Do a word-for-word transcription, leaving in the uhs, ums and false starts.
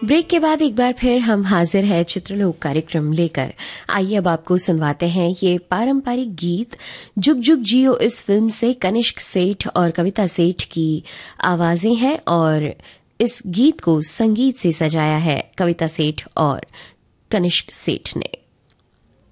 Break के बाद एक बार फिर हम हाजिर है चित्रलोक कार्यक्रम लेकर। आइए अब आपको सुनवाते हैं ये पारंपरिक गीत जुग जुग जियो इस फिल्म से कनिष्क सेठ और कविता सेठ की आवाजें हैं और इस गीत को संगीत से सजाया है कविता सेठ और कनिष्क सेठ ने।